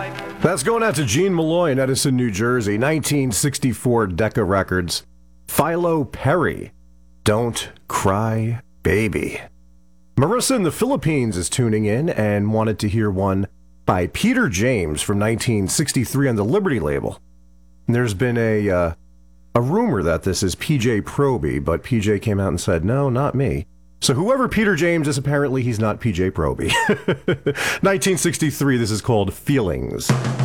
That's going out to Gene Malloy in Edison, New Jersey, 1964 Decca Records. Philo Perry, Don't Cry Baby. Marissa in the Philippines is tuning in and wanted to hear one by Peter James from 1963 on the Liberty label. And there's been a rumor that this is PJ Proby, but PJ came out and said, no, not me. So whoever Peter James is, apparently he's not PJ Proby. 1963, this is called Feelings.